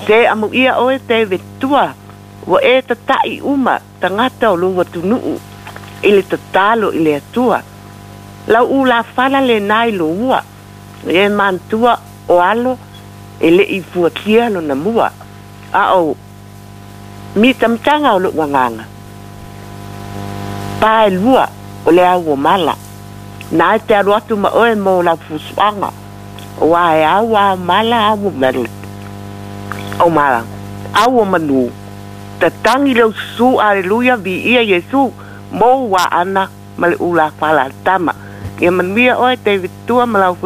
te amu ia oe te vetua wa e tatai uma tangata o lunga tunu ili tatalo ili atua lau ula fala le nai lo ua e mantua o alo ele i fuatia lo na mua o mi tamtanga o lo nganga pa lua o le au mala na te alu atu ma oe mo la fusuanga wa e awa mala au mel o mala au manu tatangi leo su aleluia vi ia Yesu mo wa ana mal ula fala tama ia man mia oe te vitua malau